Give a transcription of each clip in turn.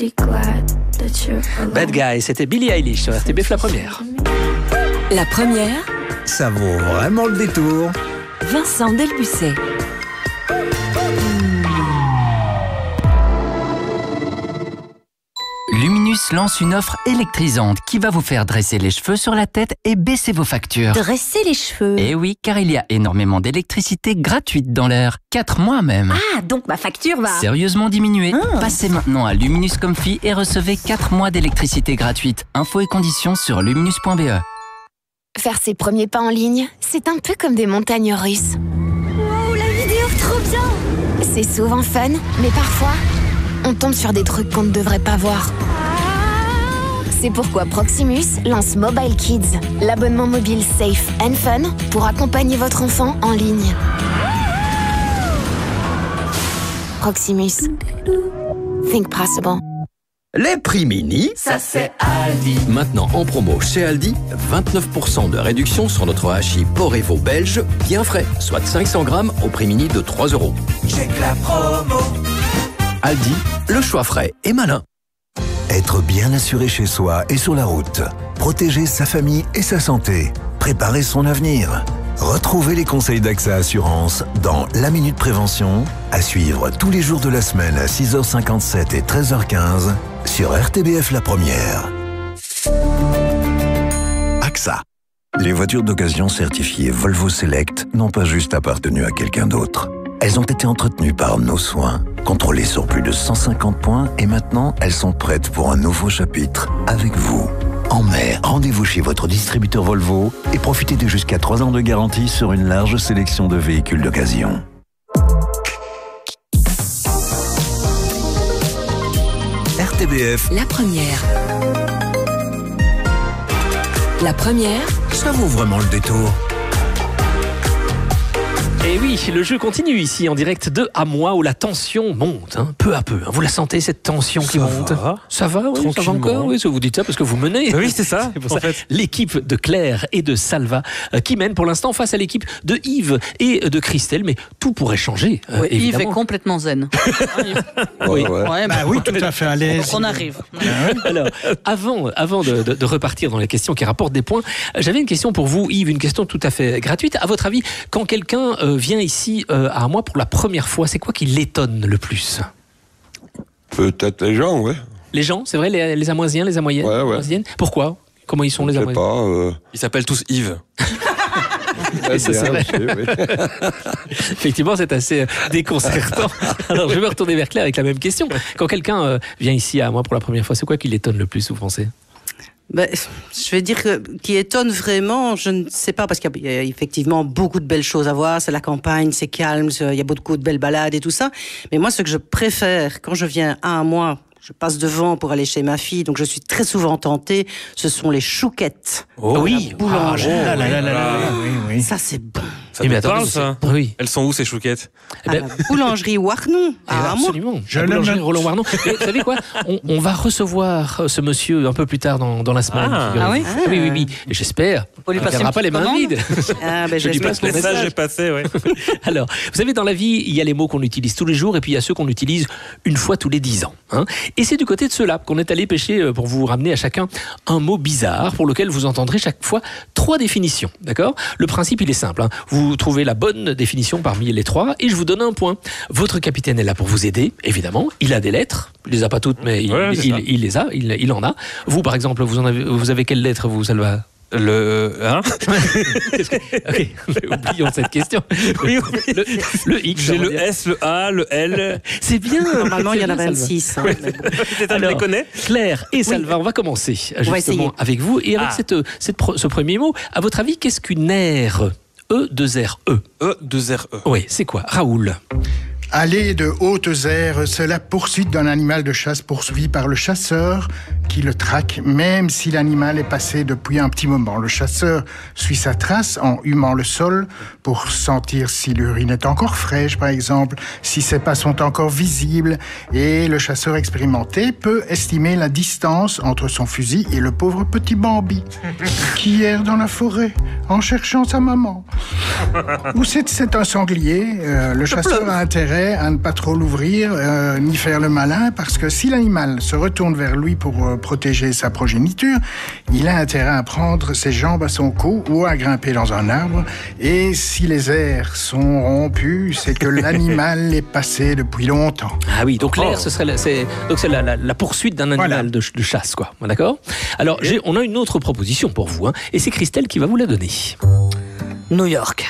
Bad Guy, c'était Billie Eilish sur RTBF La Première. La Première, Ça vaut vraiment le détour. Vincent Delbucet. Luminus lance une offre électrisante qui va vous faire dresser les cheveux sur la tête et baisser vos factures. Dresser les cheveux. Et oui, car il y a énormément d'électricité gratuite dans l'air. 4 mois même. Ah, donc ma facture va... Sérieusement diminuée. Passez maintenant à Luminus Comfy et recevez 4 mois d'électricité gratuite. Infos et conditions sur luminus.be. Faire ses premiers pas en ligne, c'est un peu comme des montagnes russes. Wow, la vidéo, trop bien! C'est souvent fun, mais parfois, on tombe sur des trucs qu'on ne devrait pas voir. C'est pourquoi Proximus lance Mobile Kids, l'abonnement mobile safe and fun pour accompagner votre enfant en ligne. Proximus. Think possible. Les prix mini, Ça c'est Aldi. maintenant en promo chez Aldi, 29% de réduction sur notre hachis Porevo belge, bien frais, soit 500 grammes au prix mini de 3 €. Check la promo. Aldi, le choix frais et malin. Être bien assuré chez soi et sur la route. Protéger sa famille et sa santé. Préparer son avenir. Retrouvez les conseils d'AXA Assurance dans La Minute Prévention, à suivre tous les jours de la semaine à 6h57 et 13h15 sur RTBF La Première. AXA. Les voitures d'occasion certifiées Volvo Select n'ont pas juste appartenu à quelqu'un d'autre. Elles ont été entretenues par nos soins, contrôlées sur plus de 150 points et maintenant elles sont prêtes pour un nouveau chapitre avec vous. En mai, rendez-vous chez votre distributeur Volvo et profitez de jusqu'à 3 ans de garantie sur une large sélection de véhicules d'occasion. RTBF, La Première. La Première, ça vaut vraiment le détour. Et oui, le jeu continue ici en direct de À moi où la tension monte, peu à peu. Vous la sentez cette tension qui monte? Ça va, oui, ça va Tranquillement. encore. Oui, vous dites ça parce que vous menez. Oui, c'est ça, pour en ça. fait. L'équipe de Claire et de Salva qui mène pour l'instant face à l'équipe de Yves et de Christelle, mais tout pourrait changer. Yves est évidemment. complètement zen. Oui. Ouais, Bah oui, tout à fait à l'aise. on arrive. Alors, avant de repartir dans les questions qui rapportent des points, j'avais une question pour vous, Yves, une question tout à fait gratuite. À votre avis, quand quelqu'un vient ici à moi pour la première fois, c'est quoi qui l'étonne le plus? Peut-être les gens, ouais. Les gens, c'est vrai, les Amoisiens, les Amoyennes, Ouais, ouais. Amoisiennes. Pourquoi? Comment ils sont les Je sais Amoisiens? pas. Ils s'appellent tous Yves. Et ça, c'est vrai. Aussi, oui. Effectivement, c'est assez déconcertant. Alors, je vais me retourner vers Claire avec la même question. Quand quelqu'un vient ici à moi pour la première fois, c'est quoi qui l'étonne le plus, vous pensez? Ben, je vais dire que qui étonne vraiment, je ne sais pas, parce qu'il y a effectivement beaucoup de belles choses à voir. C'est la campagne, c'est calme, il y a beaucoup de belles balades et tout ça. Mais moi, ce que je préfère quand je viens à moi, je passe devant pour aller chez ma fille, donc je suis très souvent tentée, ce sont les chouquettes. Oui, La boulangerie. oui. Ça, c'est bon. Ça Eh me bien, parle, attendez, ça. Oui. Elles sont où, ces chouquettes? À la boulangerie Warnon, à Hamon. Absolument. La boulangerie Roland Warnon. Mais vous savez quoi, on va recevoir ce monsieur un peu plus tard dans la semaine. Ah. figurez-vous. Ah oui. Oui. Et j'espère. Faut lui Il ne passer viendra une pas les petite mains commande. vides. Ah, ben, Je lui passe le Le message message. est passé, ouais. Alors, vous savez, dans la vie, il y a les mots qu'on utilise tous les jours et puis il y a ceux qu'on utilise une fois tous les 10 ans. Et c'est du côté de ceux-là qu'on est allé pêcher pour vous ramener à chacun un mot bizarre pour lequel vous entendrez chaque fois 3 définitions. D'accord? Le principe, il est simple. Vous trouvez la bonne définition parmi les 3 et je vous donne un point. Votre capitaine est là pour vous aider, évidemment. Il a des lettres. Il les a pas toutes, mais il les a. Il en a. Vous, par exemple, vous avez quelle lettre, vous, Salva? Ok, oublions cette question. Oui, Le X. J'ai le S, le A, le L. C'est bien. Normalement, il y en a Salva. 26. hein, mais bon. Peut-être je Alors, les connais. Claire et Salva, on va commencer justement essayer. avec vous et avec ce premier mot. À votre avis, qu'est-ce qu'une aire? E2RE. E2RE. Oui, c'est quoi? Raoul. Aller de hautes aires, c'est la poursuite d'un animal de chasse poursuivi par le chasseur qui le traque, même si l'animal est passé depuis un petit moment. Le chasseur suit sa trace en humant le sol pour sentir si l'urine est encore fraîche, par exemple, si ses pas sont encore visibles. Et le chasseur expérimenté peut estimer la distance entre son fusil et le pauvre petit Bambi qui erre dans la forêt en cherchant sa maman. Ou c'est un sanglier. Le chasseur a intérêt intérêt à ne pas trop l'ouvrir, ni faire le malin, parce que si l'animal se retourne vers lui pour protéger sa progéniture, il a intérêt à prendre ses jambes à son cou ou à grimper dans un arbre. Et si les airs sont rompus, c'est que l'animal est passé depuis longtemps. Ah oui, donc l'air, c'est la poursuite d'un animal de chasse, quoi. D'accord ? Alors, on a une autre proposition pour vous, hein, et c'est Christelle qui va vous la donner. New York,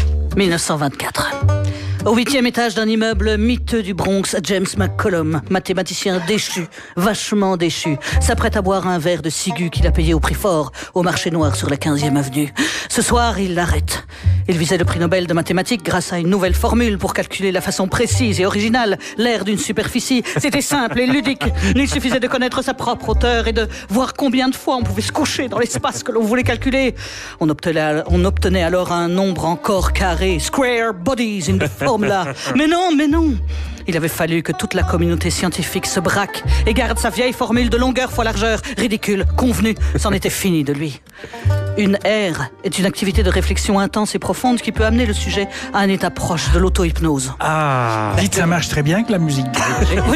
1924. Au 8e étage d'un immeuble miteux du Bronx, James McCollum, mathématicien déchu, vachement déchu, s'apprête à boire un verre de ciguë qu'il a payé au prix fort au marché noir sur la 15e avenue. Ce soir, il l'arrête. Il visait le prix Nobel de mathématiques grâce à une nouvelle formule pour calculer la façon précise et originale l'aire d'une superficie. C'était simple et ludique. Il suffisait de connaître sa propre hauteur et de voir combien de fois on pouvait se coucher dans l'espace que l'on voulait calculer. On obtenait alors un nombre encore carré, square bodies in the formula. Mais non. Il avait fallu que toute la communauté scientifique se braque et garde sa vieille formule de longueur fois largeur. Ridicule, convenu, c'en était fini de lui. Une aire est une activité de réflexion intense et profonde qui peut amener le sujet à un état proche de l'auto-hypnose. Ah, dites, ça marche très bien avec la musique. Oui,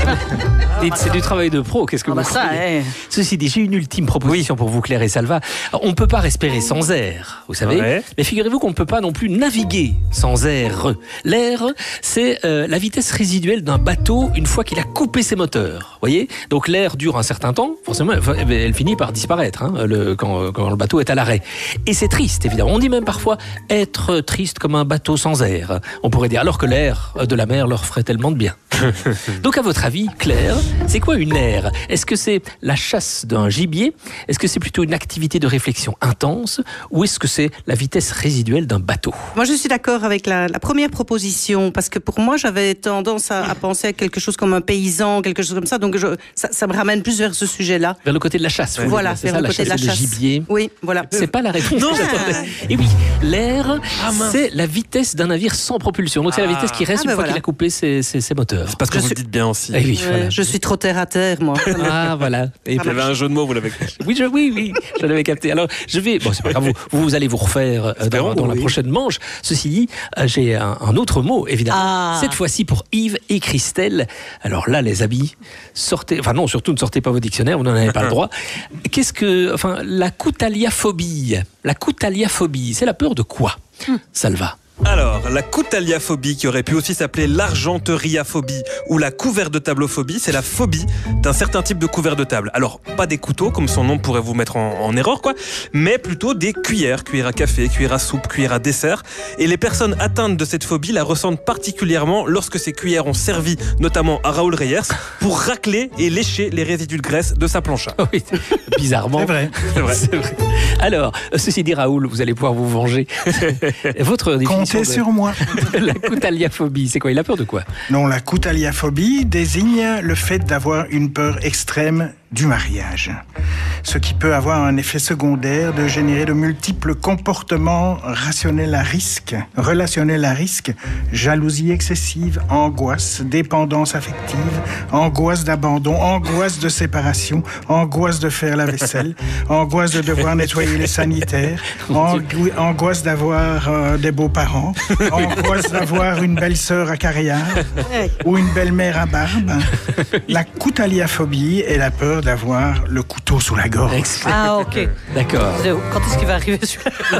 c'est du travail de pro, qu'est-ce que vous croyez ? Ceci dit, j'ai une ultime proposition pour vous, Claire et Salva. On ne peut pas respirer sans air, vous savez, mais figurez-vous qu'on ne peut pas non plus naviguer sans air. L'air, c'est la vitesse résiduelle d'un bateau une fois qu'il a coupé ses moteurs. Voyez ? Donc l'air dure un certain temps, forcément, elle finit par disparaître quand le bateau est à l'arrêt. Et c'est triste, évidemment. On dit même parfois être triste comme un bateau sans air. On pourrait dire alors que l'air de la mer leur ferait tellement de bien. Donc à votre avis, Claire, c'est quoi une aire ? Est-ce que c'est la chasse d'un gibier ? Est-ce que c'est plutôt une activité de réflexion intense ? Ou est-ce que c'est la vitesse résiduelle d'un bateau ? Moi, je suis d'accord avec la première proposition, parce que pour moi, j'avais tendance à penser à quelque chose comme un paysan, quelque chose comme ça. Donc ça me ramène plus vers ce sujet-là. Vers le côté de la chasse. Voilà, vers le côté de la chasse. Le gibier. Oui, voilà. C'est pas la réponse. Non. Et oui, l'air, c'est la vitesse d'un navire sans propulsion. Donc c'est la vitesse qui reste une fois qu'il a coupé ses moteurs. C'est parce que vous le dites bien aussi. Oui, voilà. Je suis trop terre à terre, moi. Ah, voilà. Et il y avait un jeu de mots, vous l'avez capté. Oui, je l'avais capté. Alors, c'est pas grave, vous allez vous refaire dans la prochaine manche. Ceci dit, j'ai un autre mot, évidemment. Cette fois-ci pour Yves et Christelle. Alors là, les amis, surtout ne sortez pas vos dictionnaires, vous n'en avez pas le droit. La coutaliaphobie. La coutaliaphobie, c'est la peur de quoi, Salva ? Alors, la coutaliaphobie, qui aurait pu aussi s'appeler l'argenteriaphobie ou la couvert de tablophobie, c'est la phobie d'un certain type de couvert de table. Alors, pas des couteaux, comme son nom pourrait vous mettre en erreur, mais plutôt des cuillères à café, cuillères à soupe, cuillères à dessert. Et les personnes atteintes de cette phobie la ressentent particulièrement lorsque ces cuillères ont servi, notamment à Raoul Reyers, pour racler et lécher les résidus de graisse de sa plancha. Oui, bizarrement. C'est vrai. Alors, ceci dit, Raoul, vous allez pouvoir vous venger. Votre définition sur moi. La coutaliaphobie, c'est quoi ? Il a peur de quoi ? Non, la coutaliaphobie désigne le fait d'avoir une peur extrême du mariage. Ce qui peut avoir un effet secondaire de générer de multiples comportements relationnels à risque, jalousie excessive, angoisse, dépendance affective, angoisse d'abandon, angoisse de séparation, angoisse de faire la vaisselle, angoisse de devoir nettoyer les sanitaires, angoisse d'avoir des beaux-parents, angoisse d'avoir une belle-sœur à carrière ou une belle-mère à barbe. La coutaliaphobie est la peur d'avoir le couteau sous la gorge. Ah, ok. D'accord. Quand est-ce qu'il va arriver celui-là ?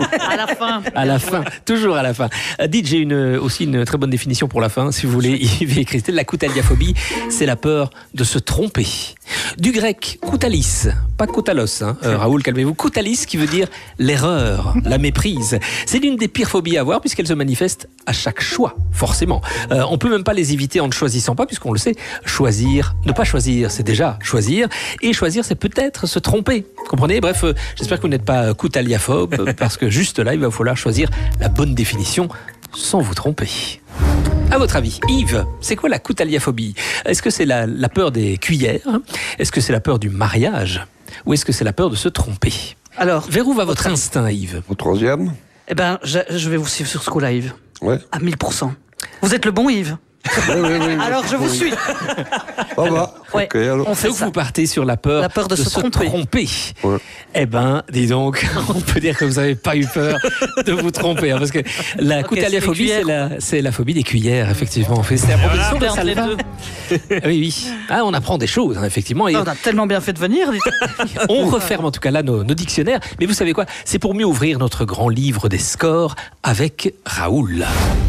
À la fin. À la fin, toujours à la fin. Dites, j'ai aussi une très bonne définition pour la fin, si vous voulez, Yves et Christelle. La coutaliaphobie, c'est la peur de se tromper. Du grec, koutalis, pas koutalos, Raoul, calmez-vous. Koutalis, qui veut dire l'erreur, la méprise. C'est l'une des pires phobies à avoir, puisqu'elle se manifeste à chaque choix, forcément. On peut même pas les éviter en ne choisissant pas, puisqu'on le sait, ne pas choisir, c'est déjà choisir. Et choisir, c'est peut-être se tromper. Comprenez ? Bref, j'espère que vous n'êtes pas coutaliaphobe, parce que juste là, il va falloir choisir la bonne définition sans vous tromper. À votre avis, Yves, c'est quoi la coutaliaphobie ? Est-ce que c'est la peur des cuillères ? Est-ce que c'est la peur du mariage ? Ou est-ce que c'est la peur de se tromper ? Alors, vers où va votre instinct, Yves ? Au troisième ? Eh ben, je vais vous suivre sur ce coup-là, Yves. Ouais. À 1000%. Vous êtes le bon Yves. Alors je vous suis. Ça va. Ouais, Ok, alors. on fait Donc ça. vous partez sur la peur de se tromper. Ouais. Eh ben, dis donc, on peut dire que vous n'avez pas eu peur de vous tromper, hein, parce que la Ok, coutaliaphobie, c'est les c'est la phobie des cuillères, effectivement. C'est la proposition de Perdre les Salva. deux. Oui, oui. Ah, on apprend des choses, hein, effectivement. Et On a tellement bien fait de venir. on referme en tout cas là nos dictionnaires. Mais vous savez quoi? C'est pour mieux ouvrir notre grand livre des scores avec Raoul.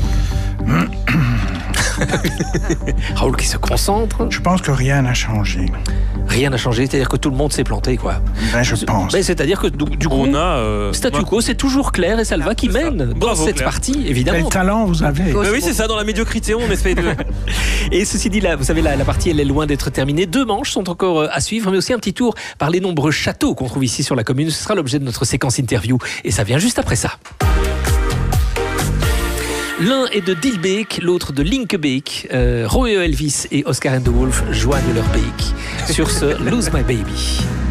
Raoul qui se concentre. Je pense que rien n'a changé. Rien n'a changé, c'est-à-dire que tout le monde s'est planté, quoi. Ben, je pense. Ben, c'est-à-dire que du coup, On a. statu quo, c'est toujours Claire et Salva qui mènent dans Bravo, cette Claire. partie, Quel évidemment. talent vous avez. Mais oui, c'est ça, dans la médiocrité, on essaie de. Et ceci dit, là, vous savez, la partie, elle est loin d'être terminée. 2 manches sont encore à suivre, mais aussi un petit tour par les nombreux châteaux qu'on trouve ici sur la commune. Ce sera l'objet de notre séquence interview. Et ça vient juste après ça. L'un est de Dilbeek, l'autre de Linkebeek. Romeo Elvis et Oscar and the Wolf joignent leur beek sur ce Lose My Baby.